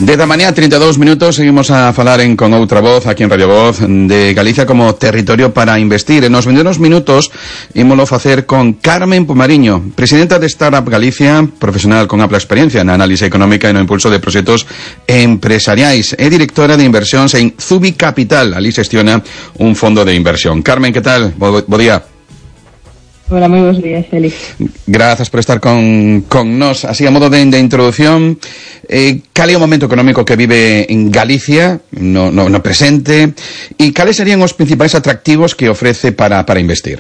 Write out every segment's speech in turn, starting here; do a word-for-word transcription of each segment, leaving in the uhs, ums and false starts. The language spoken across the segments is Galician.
Desde a mañá, trinta e dous minutos, seguimos a falar en Con Outra Voz, aquí en Radio Voz, de Galicia como territorio para investir. En nos vendemos minutos, ímolo facer con Carmen Pomariño, presidenta de Startup Galicia, profesional con ampla experiencia na análise económica e no impulso de proxectos empresariais. É directora de inversións en Zubi Capital, ali xestiona un fondo de inversión. Carmen, que tal? Bo, bo día. Hola, moi bons días, Félix. Grazas por estar con, con nos. Así, a modo de, de introducción, eh, cal é o momento económico que vive en Galicia, no, no, no presente, e cales serían os principais atractivos que ofrece para, para investir?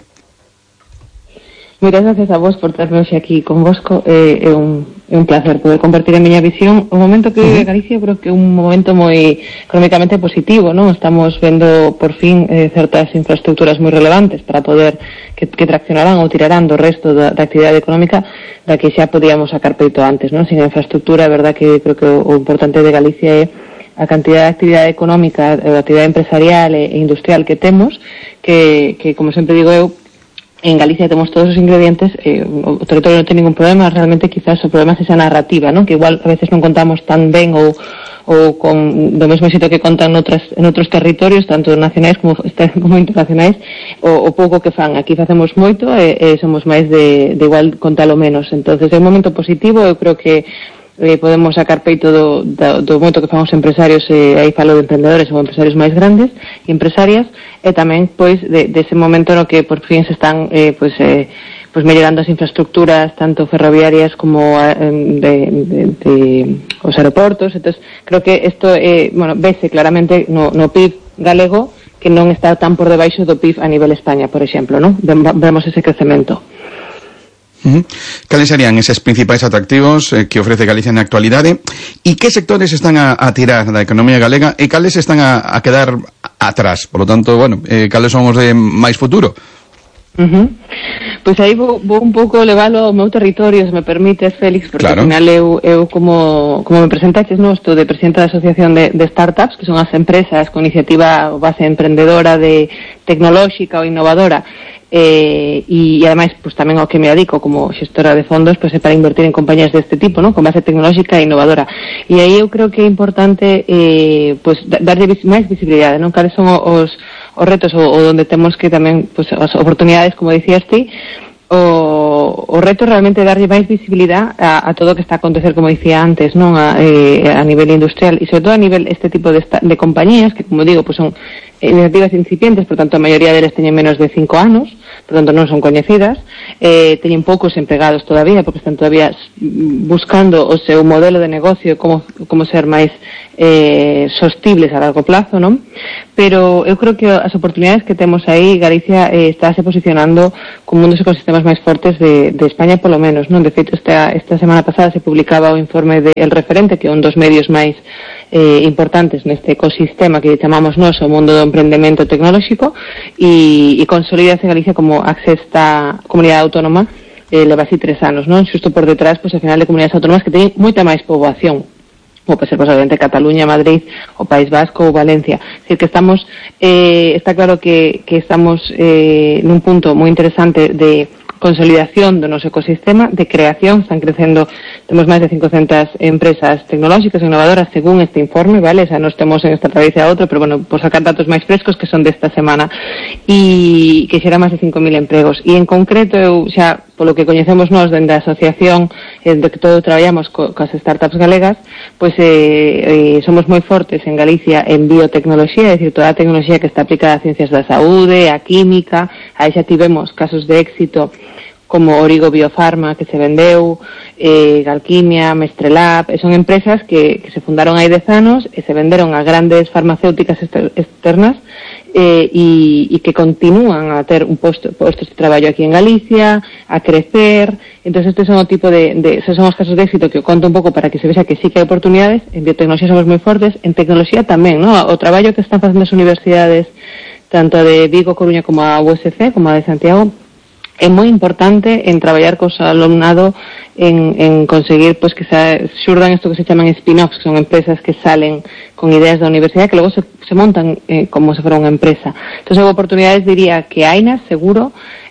Moitas gracias a vos por ternos aquí convosco. Eh, é, un, é un placer poder compartir a miña visión. O momento que vive Galicia creo que é un momento moi económicamente positivo, non? Estamos vendo por fin eh, certas infraestructuras moi relevantes para poder que, que traccionarán ou tirarán do resto da, da actividade económica da que xa podíamos sacar peito antes, non? Sin a infraestructura, é verdad que creo que o, o importante de Galicia é a cantidad de actividade económica, a actividade empresarial e industrial que temos, que, que como sempre digo eu, en Galicia temos todos os ingredientes, eh, o territorio non ten ningún problema, realmente quizás o problema é esa narrativa, non? Que igual a veces non contamos tan ben ou, ou con do mesmo xeito que contan noutras, en outros territorios, tanto nacionais como, como internacionais, o, o pouco que fan. Aquí facemos moito e, e somos máis de, de igual contalo menos. Entonces é un momento positivo, eu creo que eh, podemos sacar peito do, do, do moito que fan os empresarios, e aí falo de emprendedores ou empresarios máis grandes e empresarias, e tamén pois de, de ese momento no que por fin se están eh, pois, eh, pois mellorando as infraestructuras tanto ferroviarias como eh, de, de, de os aeroportos. Entonces creo que isto eh, bueno, vese claramente no, no P I B galego que non está tan por debaixo do P I B a nivel España, por exemplo, non? Vemos ese crecemento. Uh-huh. Cales serían eses principais atractivos eh, que ofrece Galicia na actualidade, e que sectores están a, a tirar da economía galega e cales están a, a quedar atrás? Por lo tanto, bueno, eh, cales son os de máis futuro? Uh-huh. Pois aí vou, vou un pouco levalo ao meu territorio, se me permites, Félix, porque claro, ao final eu, eu como, como me presentaches, no, estou de presidenta da Asociación de, de Startups, que son as empresas con iniciativa base emprendedora, de tecnolóxica ou innovadora, eh, e, e ademais pues, tamén ao que me dedico como xestora de fondos, pues, é para invertir en compañías deste tipo, ¿no? Con base tecnolóxica e innovadora. E aí eu creo que é importante eh, pues, darlle vis- máis visibilidade, non? Cales son os, os retos ou, ou onde temos que tamén pues, as oportunidades, como dicías ti. O, o reto realmente é darlle máis visibilidade a, a todo o que está a acontecer, como dicía antes, non? A, eh, a nivel industrial e sobre todo a nivel este tipo de, esta, de compañías que, como digo, pues son iniciativas incipientes, por tanto a maioría deles teñen menos de cinco anos, por tanto non son coñecidas, eh, teñen poucos empregados todavía, porque están todavía buscando o seu modelo de negocio, como, como ser máis eh, sostibles a largo plazo, non? Pero eu creo que as oportunidades que temos aí, Galicia eh, está se posicionando como un dos ecosistemas máis fortes de, de España, polo menos, non? De feito, esta, esta semana pasada se publicaba o informe de El Referente, que é un dos medios máis eh, importantes neste ecosistema que chamamos nós o mundo do emprendemento tecnolóxico, e, e consolídase Galicia como a sexta comunidade autónoma, eh, leva así tres anos, non? Xusto por detrás, pois, al final, de comunidades autónomas que teñen moita máis poboación, como pode ser posiblemente Cataluña, Madrid, o País Vasco ou Valencia. Es decir, que estamos, eh, está claro que, que estamos eh, nun punto moi interesante de consolidación do noso ecosistema, de creación, están crecendo, temos máis de cincocentas empresas tecnolóxicas e innovadoras según este informe, vale? O sea, nos temos en esta tradición a outro, pero bueno, por sacar datos máis frescos que son desta semana, e que xera máis de cinco mil empregos. E en concreto, eu xa, polo que coñecemos nós dende a asociación eh, de que todo traballamos co, coas startups galegas, pois eh, eh, somos moi fortes en Galicia en biotecnoloxía, é dicir, toda a tecnoloxía que está aplicada a ciencias da saúde, a química, aí xa tivemos casos de éxito como Origo Biofarma, que se vendeu, eh, Galquimia, Mestrelab, e son empresas que, que se fundaron hai dez anos e se venderon a grandes farmacéuticas externas eh, e, e que continúan a ter un posto, postos de traballo aquí en Galicia, a crecer. Entonces estes son o tipo de, de esos son os casos de éxito que eu conto un pouco para que se vexa que sí que hai oportunidades. En biotecnoloxía somos moi fortes, en tecnoloxía tamén, ¿no? O traballo que están facendo as universidades, tanto a de Vigo, Coruña como a U S C, como a de Santiago, é moi importante en traballar cos alumnado en, en conseguir pues, que se xurdan isto que se chaman spin-offs, que son empresas que salen con ideas da universidade que logo se, se montan eh, como se fora unha empresa. Entón, houve oportunidades, diría, que hainas, seguro,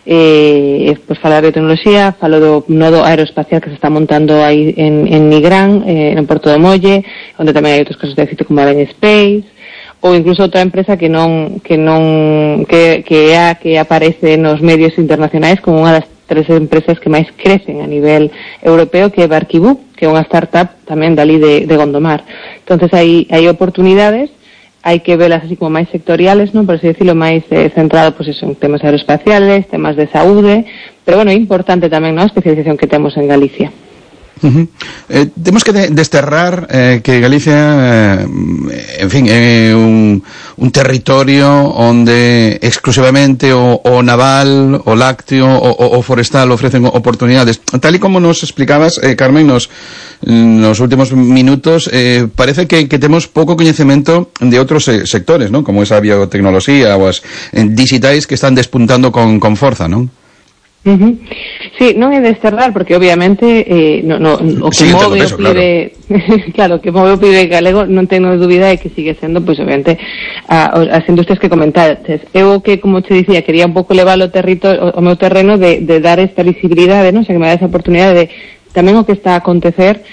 eh, pois falar de tecnoloxía, falo do nodo aeroespacial que se está montando aí en, en Nigrán, eh, no Porto do Molle, onde tamén hai outros casos de éxito como Aven Space, ou incluso outra empresa que non que non que, que é a que aparece nos medios internacionais como unha das tres empresas que máis crecen a nivel europeo, que é Barquibú, que é unha startup tamén dali de, de Gondomar. Entonces hai, hai oportunidades, hai que velas así como máis sectoriales, non, por así decirlo, máis eh, centrado pois pues, en temas aeroespaciales, temas de saúde, pero bueno, é importante tamén, non, a especialización que temos en Galicia. Uh-huh. Eh, temos que de, desterrar eh, que Galicia, eh, en fin, é eh, un, un territorio onde exclusivamente o, o naval, o lácteo, o, o forestal ofrecen oportunidades. Tal y como nos explicabas, eh, Carmen, nos, nos últimos minutos, eh, parece que, que temos pouco coñecemento de outros eh, sectores, ¿no? Como esa biotecnoloxía ou as eh, digitais que están despuntando con, con forza, non? Uh-huh. Sí, non é desterrar porque obviamente eh, no, no, o que sí, move o pibe claro. claro, que move o pibe galego non tenho dúbida de que sigue sendo pois pues, obviamente a, as industrias que comentaste. Eu que, como te dicía, quería un pouco levar o territorio, o, o meu terreno de, de dar esta visibilidade, non? O sea, que me dá esa oportunidade de tamén o que está a acontecer.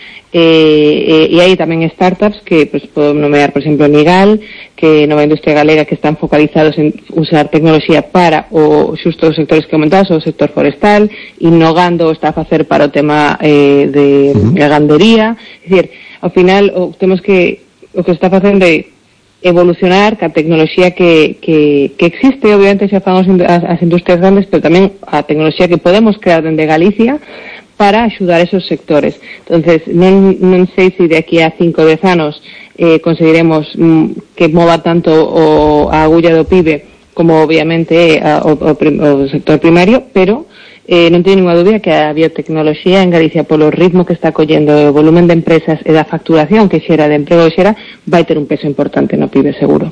Eh, eh, e hai tamén startups que pues, podo nomear, por exemplo, Nigal, que nova industria galega que están focalizados en usar tecnoloxía para o xusto os sectores que comentabas, o sector forestal, innogando o está a facer para o tema eh, de uh-huh. gandería. É dicir, ao final o, temos que o que está facendo é evolucionar ca tecnoloxía que, que, que existe, obviamente xa fan as, as industrias grandes, pero tamén a tecnoloxía que podemos crear dende Galicia para axudar esos sectores. Entonces, non, non sei se de aquí a cinco ou dez anos eh, conseguiremos mm, que mova tanto o, a agulla do P I B como obviamente a, o, o, o sector primario, pero eh, non teño ninguna dúbida que a biotecnoloxía en Galicia, polo ritmo que está collendo o volumen de empresas e da facturación que xera, de emprego que xera, vai ter un peso importante no P I B seguro.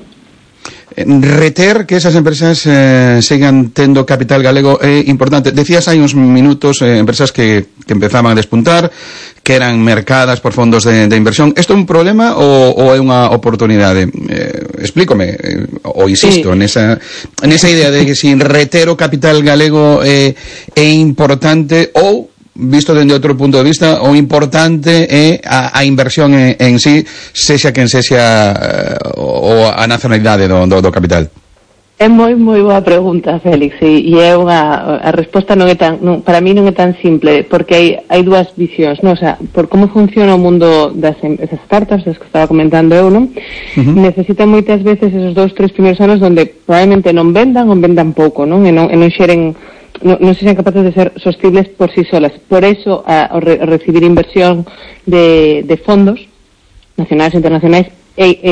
Reter que esas empresas eh, sigan tendo capital galego é importante. Decías hai uns minutos eh, empresas que, que empezaban a despuntar, que eran mercadas por fondos de, de inversión. Isto é un problema ou, ou é unha oportunidade? Eh, explícome, eh, ou insisto, sí. nesa, nesa idea de que si reter o capital galego é, é importante ou visto dende outro punto de vista, o importante é a, a inversión en, en sí, sexa quen sexa uh, o a nacionalidade do, do, do capital. É moi, moi boa pregunta, Félix, e, e é unha, a resposta non é tan, non, para mí non é tan simple, porque hai, hai dúas visións, non? O sea, por como funciona o mundo das esas startups, das que estaba comentando eu, non? Uh-huh. Necesitan moitas veces esos dous, tres primeiros anos onde probablemente non vendan ou vendan pouco, non? E non, e non xeren No, non se sean capaces de ser sostibles por sí solas. Por eso, a, a, re, a recibir inversión de, de fondos nacionais e internacionais é, é,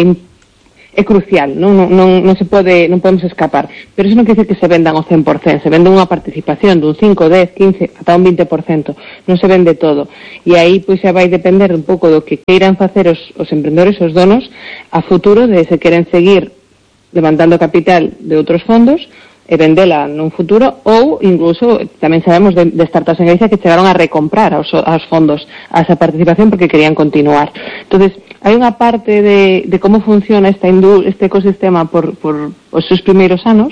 é crucial, non, non, non, non se pode, non podemos escapar. Pero eso non quer dizer que se vendan o cen por cento, se vende unha participación dun cinco, dez, quince, ata un vinte por cento. Non se vende todo. E aí, pois, xa vai depender un pouco do que queiran facer os, os emprendedores, os donos, a futuro, de se queren seguir levantando capital de outros fondos e vendela nun futuro, ou incluso tamén sabemos de, de startups en Galicia que chegaron a recomprar aos, aos fondos a esa participación porque querían continuar. Entonces, hai unha parte de, de como funciona esta indú, este ecosistema por, por os seus primeiros anos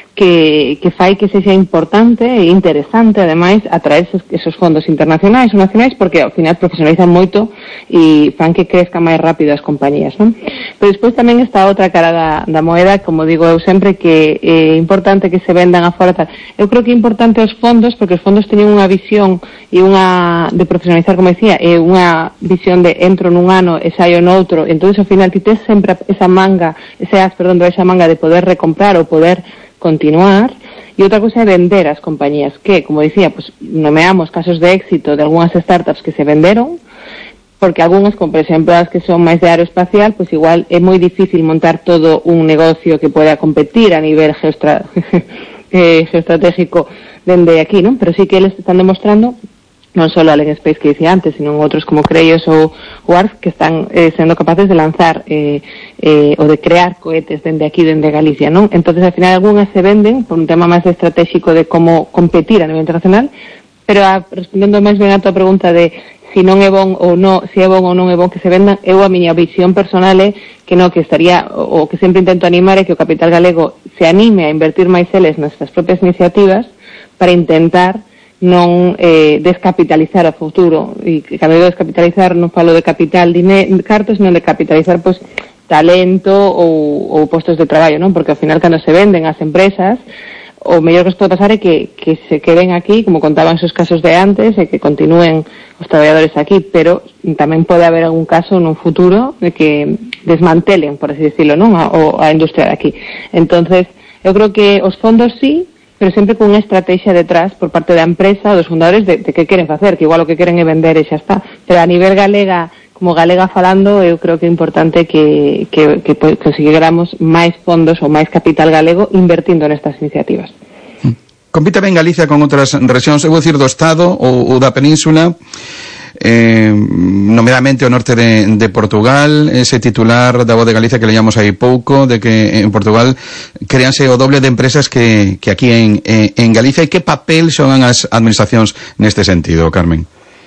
que, que fai que sexa importante e interesante, ademais, atraer esos, esos fondos internacionais ou nacionais, porque ao final profesionalizan moito e fan que crezcan máis rápido as compañías, non? Pero despois tamén está outra cara da, da moeda, como digo eu sempre, que é importante que se vendan afora tal. Eu creo que é importante os fondos, porque os fondos teñen unha visión e unha de profesionalizar, como decía, e unha visión de entro nun ano e saio noutro, e entón ao final ti tes sempre esa manga, ese as, perdón, esa manga de poder recomprar ou poder continuar, e outra cosa é vender as compañías, que, como dicía, pues, nomeamos casos de éxito de algunhas startups que se venderon, porque algunhas, como por exemplo as que son máis de aeroespacial, pues igual é moi difícil montar todo un negocio que poda competir a nivel geostra... eh, geoestratégico dende aquí, non? Pero sí que eles están demostrando non só a Aven Space que dicía antes, sino outros como Creios ou, ou A R C que están eh, sendo capaces de lanzar eh, eh, ou de crear cohetes dende aquí, dende Galicia, non? Entonces, al final, algunhas se venden por un tema máis estratégico de como competir a nivel internacional, pero a, respondendo máis ben a tua pregunta de si non é bon ou non, si é bon ou non é bon que se vendan, eu a miña visión personal é que non, que estaría, o que sempre intento animar é que o capital galego se anime a invertir máis eles nestas propias iniciativas, para intentar non eh, descapitalizar o futuro. E cando digo descapitalizar non falo de capital dinero, cartos, non de capitalizar pois talento ou, ou postos de traballo, non? Porque ao final cando se venden as empresas, o mellor que se pode pasar é que, que se queden aquí, como contaban os casos de antes, e que continúen os traballadores aquí, pero tamén pode haber algún caso nun futuro de que desmantelen, por así decirlo, non? A, a industria de aquí. Entonces, eu creo que os fondos sí, pero sempre con unha estrategia detrás por parte da empresa, dos fundadores, de, de que queren facer, que igual o que queren é vender e xa está. Pero a nivel galega, como galega falando, eu creo que é importante que, que, que conseguiramos máis fondos ou máis capital galego invertindo nestas iniciativas. Compite ben Galicia con outras rexións, eu vou dicir do Estado ou, ou da Península, eh, nomeadamente o norte de, de Portugal, ese titular da Voz de Galicia que leíamos aí pouco, de que en Portugal créanse o doble de empresas que, que aquí en, en, en Galicia. E que papel xogan as administracións neste sentido, Carmen?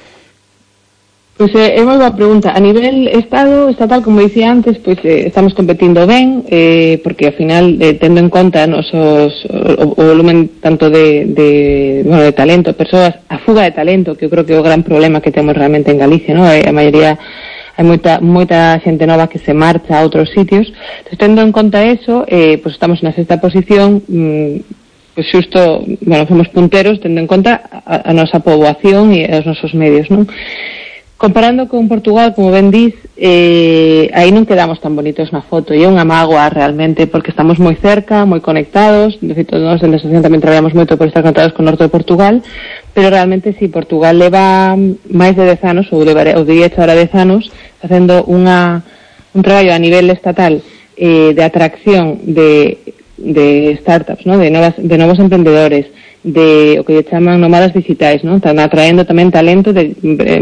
Pois é, é moi boa pregunta. A nivel Estado, estatal, como dicía antes, pois eh, estamos competindo ben, eh, porque ao final, eh, tendo en conta nosos, o, o volumen tanto de, de, bueno, de talento, persoas, a fuga de talento, que eu creo que é o gran problema que temos realmente en Galicia, ¿no? A maioría, hai moita, moita xente nova que se marcha a outros sitios. Entonces, tendo en conta eso, eh, pois estamos na sexta posición, mm, pois xusto, bueno, somos punteros, tendo en conta a, a nosa poboación e os nosos medios, non? Comparando con Portugal, como ben dís, eh, aí non quedamos tan bonitos na foto, e é unha mágoa realmente, porque estamos moi cerca, moi conectados. De feito, nós en a asociación tamén traballamos moito por estar conectados con o norte de Portugal, pero realmente si Portugal leva máis de dez anos, ou, levaré, ou diría ahora dez anos, facendo unha, un traballo a nivel estatal eh, de atracción de, de startups, ¿no? de, novas, de novos emprendedores, de o que lle chaman nómadas digitais, non? Están atraendo tamén talento de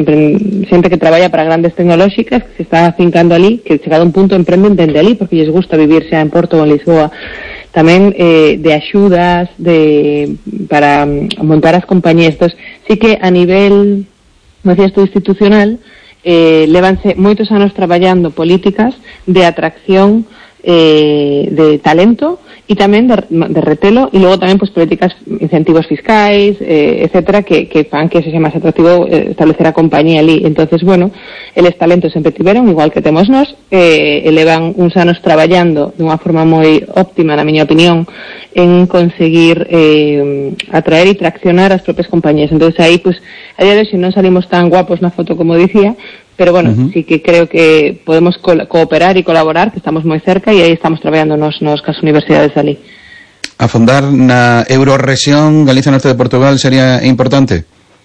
xente que traballa para grandes tecnolóxicas, que se está afincando ali, que chegado a un punto emprenden dende ali, porque lles gusta vivir xa en Porto ou en Lisboa. Tamén eh, de axudas de, para montar as compañías. Entón, sí que a nivel, como decías tú, institucional, eh, levanse moitos anos traballando políticas de atracción eh, de talento e tamén de, de retelo, e logo tamén pues, políticas, incentivos fiscais, eh, etcétera, que, que fan que se sea máis atractivo eh, establecer a compañía ali. Entonces, bueno, eles talentos sempre tiveron, igual que temos nós, eh, elevan uns anos traballando dunha forma moi óptima, na miña opinión, en conseguir eh, atraer e traccionar as propias compañías. Entonces, aí, pues, a día de hoxe non salimos tan guapos na foto como dicía, pero bueno, uh-huh. sí que creo que podemos co- cooperar e colaborar, que estamos moi cerca, e aí estamos traballando nos, nos cas universidades ali. Afondar na Eurorrexión Galicia Norte de Portugal sería importante?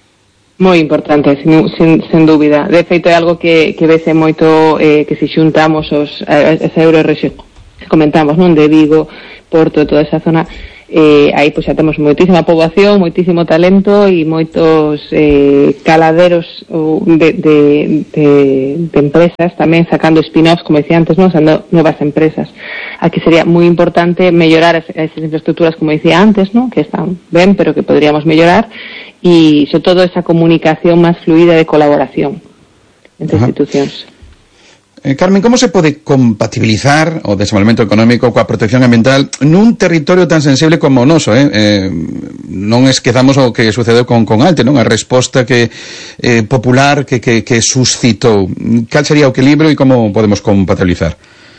Moi importante, sin, sin, sin dúbida. De feito, é algo que, que vese moito eh, que se xuntamos os, a, esa Eurorrexión que comentamos, non? De Vigo, Porto, toda esa zona. Eh, aí pois xa temos moitísima poboación, moitísimo talento e moitos eh, caladeros de, de, de, de empresas tamén sacando spin-offs, como decía antes, non? Sendo novas empresas. Aquí sería moi importante mellorar as, esas infraestructuras, como decía antes, non? Que están ben, pero que podríamos mellorar, e sobre todo esa comunicación máis fluida de colaboración entre Ajá. institucións. Eh, Carmen, como se pode compatibilizar o desenvolvemento económico coa protección ambiental nun territorio tan sensible como o noso, eh? eh non esquezamos o que sucedeu con, con Alte, non? A resposta que eh, popular que, que, que suscitou. Cal sería o equilibrio e como podemos compatibilizar?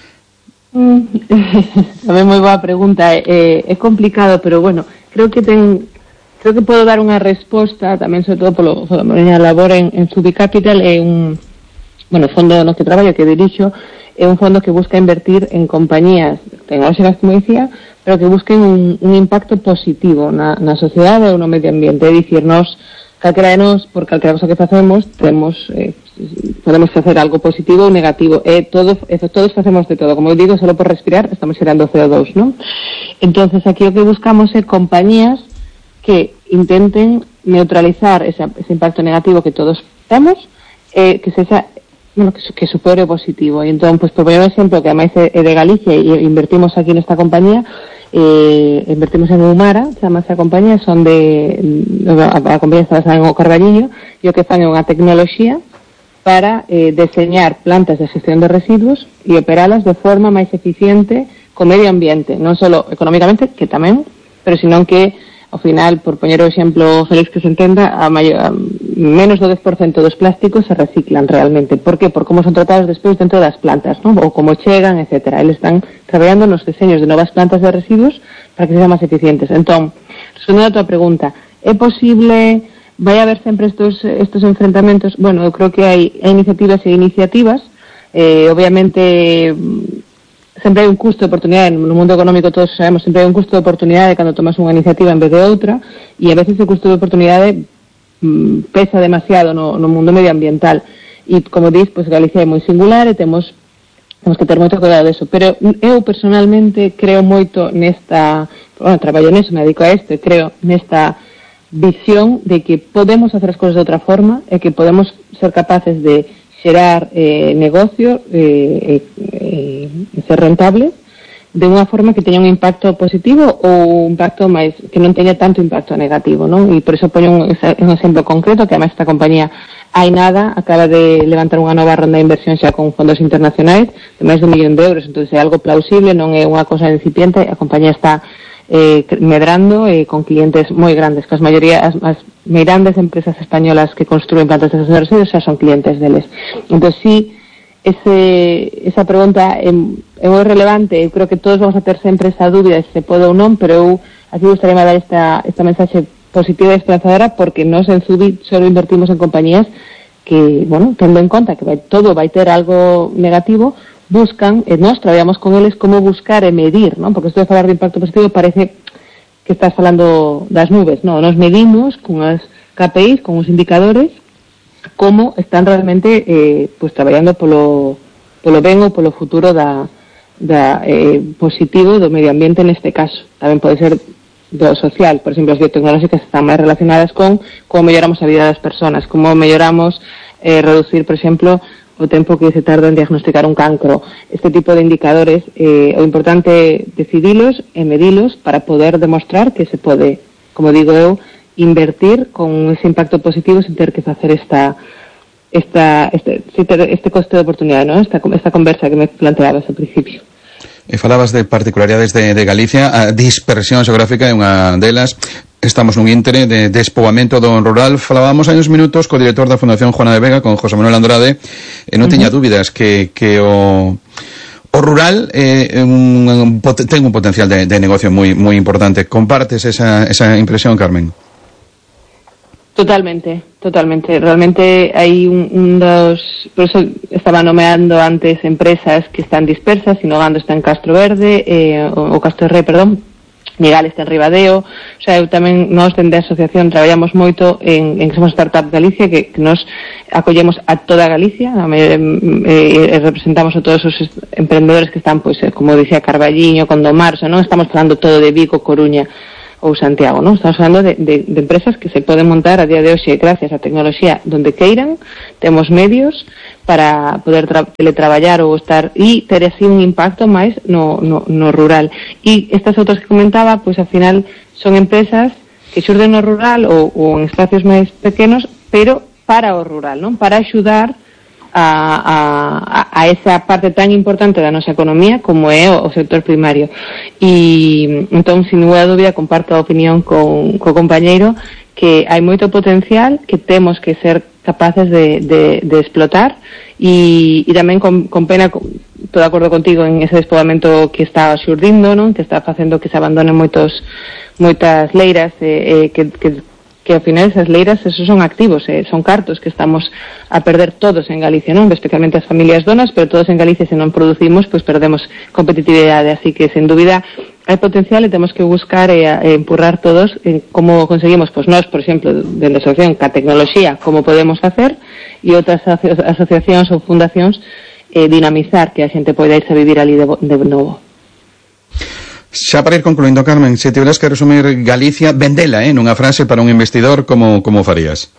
Mm, a ver, moi boa pregunta. Eh, é complicado, pero bueno, creo que ten... Creo que podo dar unha resposta tamén, sobre todo polo, polo miña labor en, en Subicapital. É un... Bueno, o fondo no que traballo, que dirixo, é un fondo que busca invertir en compañías tecnolóxicas, como dicía, pero que busquen un, un impacto positivo na, na sociedade ou no medio ambiente. É dicir, nós, calquera de nós, por calquera cosa que facemos, temos, eh, podemos facer algo positivo ou negativo. E todo, e todos facemos de todo. Como eu digo, solo por respirar estamos xerando C O dos, non? Entonces, aquí o que buscamos é compañías que intenten neutralizar ese, ese impacto negativo que todos temos, eh, que se xa bueno, que, que supere o positivo. E entón, pues, por poner un exemplo que ademais é de Galicia e invertimos aquí nesta compañía, eh, invertimos en Umara, chama esa compañía, son de a, a compañía está basada en o Carballiño, e o que fan é unha tecnoloxía para eh, deseñar plantas de gestión de residuos e operalas de forma máis eficiente co medio ambiente, non só económicamente, que tamén, pero senón que ao final, por poñer o exemplo Félix que se entenda, a, maior, a menos do dez por cento dos plásticos se reciclan realmente. Por que? Por como son tratados despois dentro das plantas, non? Ou como chegan, etcétera. Eles están traballando nos diseños de novas plantas de residuos para que sean máis eficientes. Entón, respondendo a tua pregunta, é posible, vai haber sempre estos, estos enfrentamentos? Bueno, eu creo que hai, hai iniciativas e iniciativas, eh, obviamente sempre hai un custo de oportunidade, no mundo económico todos sabemos, sempre hai un custo de oportunidade cando tomas unha iniciativa en vez de outra, e a veces o custo de oportunidade mm, pesa demasiado no, no mundo medioambiental, e como dis, pues, Galicia é moi singular e temos, temos que ter moito cuidado deso, pero eu personalmente creo moito nesta, bueno, traballo neso, me dedico a isto, creo nesta visión de que podemos hacer as cousas de outra forma e que podemos ser capaces de xerar eh, negocio e eh, eh, eh, ser rentable de unha forma que teña un impacto positivo ou un impacto máis que non teña tanto impacto negativo, non? E por iso poño un, un exemplo concreto que además esta compañía hai nada, acaba de levantar unha nova ronda de inversión xa con fondos internacionais de máis de un millón de euros, entón é algo plausible, non é unha cosa incipiente, a compañía está eh, medrando eh, con clientes moi grandes, que as maioría as, as grandes empresas españolas que construen plantas de residuos xa son clientes deles. Entón, sí, ese, esa pregunta é, é moi relevante, eu creo que todos vamos a ter sempre esa dúbida se se pode ou non, pero eu aquí gustaría dar esta, esta mensaxe positiva e esperanzadora porque nós en Zubi solo invertimos en compañías que, bueno, tendo en conta que vai, todo vai ter algo negativo, buscan, e nós traballamos con eles como buscar e medir, non? Porque isto de falar de impacto positivo parece que estás falando das nubes, non? Nos medimos con as K P Is, con os indicadores, como están realmente eh, pues, traballando polo, polo ben ou polo futuro da, da eh, positivo do medio ambiente neste caso. Tamén pode ser do social, por exemplo, as biotecnolóxicas están máis relacionadas con como melloramos a vida das persoas, como melloramos eh, reducir, por exemplo, o tempo que se tarda en diagnosticar un cancro. Este tipo de indicadores, eh, o importante é decidilos e medilos para poder demostrar que se pode, como digo eu, invertir con ese impacto positivo sin ter que facer esta esta este, este coste de oportunidade, ¿no? Esta, esta conversa que me planteabas ao principio. E falabas de particularidades de, de Galicia, a dispersión xeográfica é unha delas. Estamos nun íntere de despoboamento do rural. Falábamos hai uns minutos co director da Fundación Juana de Vega, con José Manuel Andrade, e non uh-huh. tiña dúbidas que, que o, o rural eh, un, un, ten un potencial de, de negocio moi, moi importante. Compartes esa, esa impresión, Carmen? Totalmente, totalmente. Realmente hai un, un dos... Por eso estaba nomeando antes empresas que están dispersas, Sinogando está en Castro Verde, eh, o, o Castro Rei, perdón, Nigal está en Ribadeo. O sea, eu tamén, nós dende a asociación traballamos moito en, en que somos Startup Galicia, que, que nos acollemos a toda Galicia, a, eh, eh, representamos a todos os emprendedores que están, pois, eh, como dicía Carballiño, Condomar, o sea, non estamos falando todo de Vigo, Coruña ou Santiago, non? Estamos falando de, de, de empresas que se poden montar a día de hoxe gracias á tecnoloxía donde queiran, temos medios para poder teletraballar ou estar e ter así un impacto máis no, no, no rural. E estas outras que comentaba, pois ao final son empresas que xurden no rural ou, ou en espacios máis pequenos, pero para o rural, non? Para axudar A, a, a esa parte tan importante da nosa economía como é o, o sector primario. E entón, sin ninguna dúbida, comparto a opinión con co compañeiro que hai moito potencial que temos que ser capaces de, de, de explotar e, e tamén con, con pena, estou de acordo contigo en ese despoboamento que está xurdindo, non? Que está facendo que se abandonen moitos moitas leiras eh, eh, que, que que ao final esas leiras, esos son activos, eh, son cartos que estamos a perder todos en Galicia, non? Especialmente as familias donas, pero todos en Galicia, se non producimos, pois perdemos competitividade, así que, sen dúbida, hai potencial e temos que buscar e, e empurrar todos en como conseguimos, pois nós, por exemplo, de la asociación, ca tecnoloxía, como podemos facer, e outras aso asociacións ou fundacións eh, dinamizar que a xente poida irse a vivir ali de, de novo. Xa para ir concluindo, Carmen, se tiveras que resumir Galicia, vendela, eh, nunha frase para un investidor, como, como farías?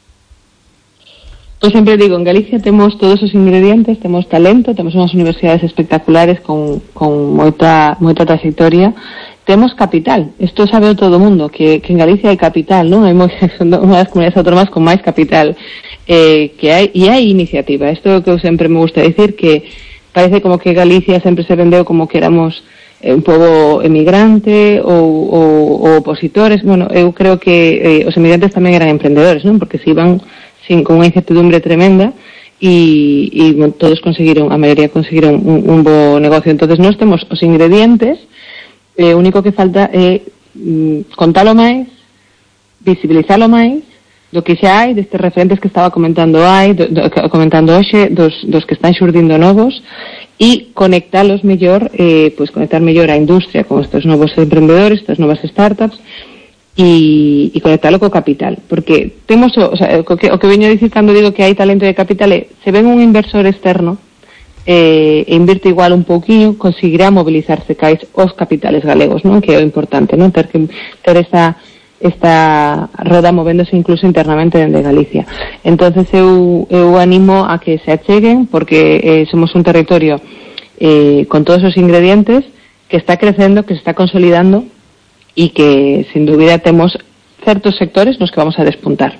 Eu sempre digo, en Galicia temos todos os ingredientes, temos talento, temos unhas universidades espectaculares con, con moita, moita trayectoria, temos capital. Isto sabe todo o mundo, que, que en Galicia hai capital, non? Hai son unha das comunidades autónomas con máis capital, eh, que hai, e hai iniciativa. Isto é o que eu sempre me gusta decir, que parece como que Galicia sempre se vendeu como que éramos un pobo emigrante ou, ou, ou opositores. Bueno, eu creo que eh, os emigrantes tamén eran emprendedores, non? Porque se iban sin, con unha incertidumbre tremenda e, e bueno, todos conseguiron, a maioría conseguiron un, un bo negocio. Entonces nós temos os ingredientes, eh, o único que falta é mm, contalo máis, visibilizalo máis do que xa hai, destes referentes que estaba comentando hai, do, do, comentando hoxe, dos, dos que están xurdindo novos, e conectalos mellor, eh, pues conectar mellor a industria con estes novos emprendedores, estas novas startups, e, e conectalo co capital, porque temos o, o, sea, o, que, o que veño a dicir cando digo que hai talento de capital é, se ven un inversor externo eh, e invirte igual un pouquinho, conseguirá mobilizarse cais os capitales galegos, non? Que é o importante, non? Ter que ter esa esta roda movéndose incluso internamente dende Galicia. Entonces eu, eu animo a que se acheguen, porque eh, somos un territorio eh, con todos os ingredientes que está crecendo, que se está consolidando e que sin dúbida temos certos sectores nos que vamos a despuntar.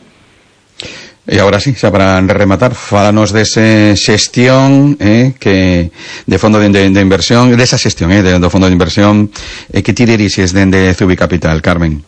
E agora sí, xa para rematar, fálanos dese xestión eh, que de fondo de, de, de inversión, desa xestión eh, de, do fondo de inversión eh, que ti dirixes dende Zubi Capital, Carmen.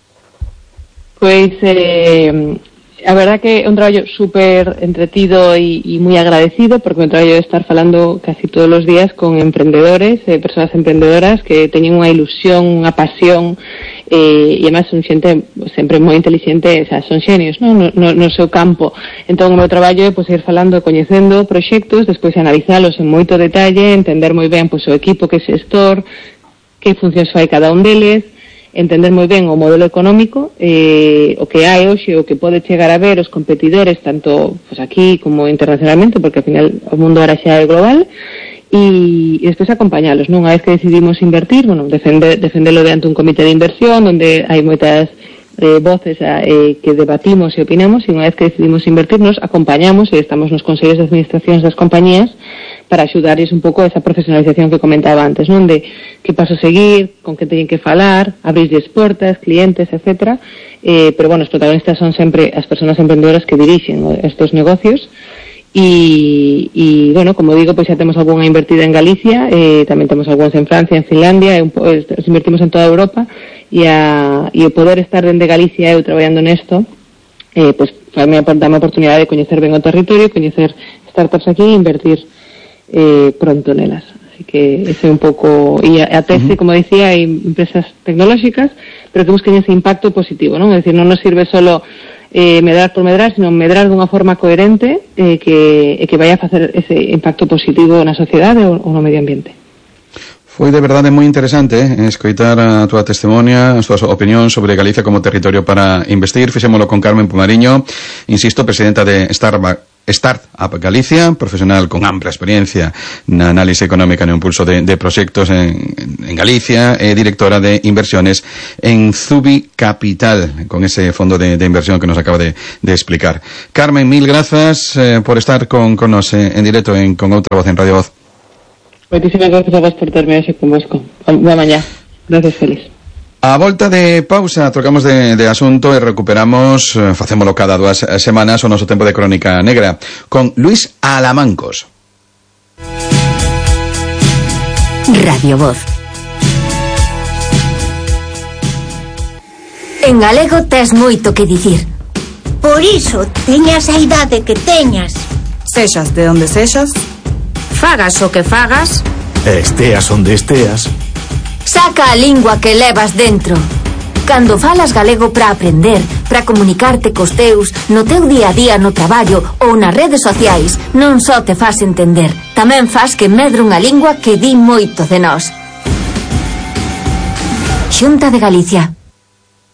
Pois, eh, a verdad que é un traballo super entretido e, e moi agradecido, porque é un traballo de estar falando casi todos os días con emprendedores, eh, persoas emprendedoras que teñen unha ilusión, unha pasión, eh, e además son xente sempre moi inteligente, o sea, son xenios, non? No, no, no seu campo. Entón, o meu traballo é pois, ir falando, coñecendo proxectos, despois analizalos en moito detalle, entender moi ben pois, o equipo que é xestor, que funcións fai cada un deles, entender moi ben o modelo económico, eh, o que hai hoxe, o que pode chegar a ver os competidores, tanto pues, aquí como internacionalmente, porque ao final o mundo ahora xa é global, e, e despois acompañalos, non? Unha vez que decidimos invertir, bueno, defender, defendelo diante un comité de inversión, onde hai moitas eh, voces eh, que debatimos e opinamos, e unha vez que decidimos invertir, nos acompañamos e estamos nos consellos de administracións das compañías para axudarles un pouco a esa profesionalización que comentaba antes, non? De que paso seguir, con que teñen que falar, abrirles portas, clientes, etcétera. Eh, pero, bueno, os protagonistas son sempre as persoas emprendedoras que dirixen estes negocios. E, e, bueno, como digo, pois xa temos algunha invertida en Galicia, eh, tamén temos algúns en Francia, en Finlandia, e un, pues, invertimos en toda Europa, e, a, e o poder estar dende Galicia eu traballando nesto, eh, pois, dame a oportunidade de coñecer ben o territorio, coñecer startups aquí e invertir Eh, pronto nelas, así que ese é un pouco, e a, a tese, uh-huh. como decía, hai empresas tecnolóxicas, pero que busquen ese impacto positivo, non? É dicir, non nos sirve solo eh, medrar por medrar, sino medrar dunha forma coherente eh, que, eh, que vai a facer ese impacto positivo na sociedade ou, ou no medio ambiente. Foi de verdade moi interesante eh, escoitar a túa testemunha, a túa opinión sobre Galicia como territorio para investir. Fixémolo con Carmen Pumariño, insisto, presidenta de Startup Startup Galicia, profesional con ampla experiencia na análise económica no impulso de, de proxectos en, en Galicia, e directora de inversiones en Zubi Capital, con ese fondo de, de inversión que nos acaba de, de explicar. Carmen, mil grazas eh, por estar con, con nos eh, en directo en, con Outra Voz en Radio Voz. Moitísimas gracias a vos por terme hoxe convosco. Boa mañá. Gracias, Félix. A volta de pausa, trocamos de, de asunto e recuperamos, eh, facémolo cada dúas semanas, o noso tempo de Crónica Negra, con Luis Alamancos. Radio Voz. En galego tes moito que dicir. Por iso, teñas a idade que teñas. Sexas de onde sexas, Fagas o que fagas, esteas onde esteas, saca a lingua que levas dentro. Cando falas galego para aprender, para comunicarte cos teus, no teu día a día no traballo ou nas redes sociais, non só te fas entender, tamén fas que medre unha lingua que di moito de nós. Xunta de Galicia.